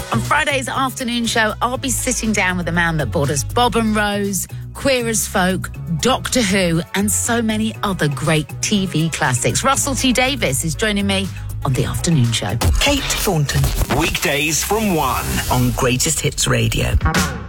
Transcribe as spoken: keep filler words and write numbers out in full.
On Friday's afternoon show, I'll be sitting down with the man that brought us Bob and Rose, Queer as Folk, Doctor Who, and so many other great T V classics. Russell T Davies is joining me on the afternoon show. Kate Thornton. Weekdays from one on Greatest Hits Radio.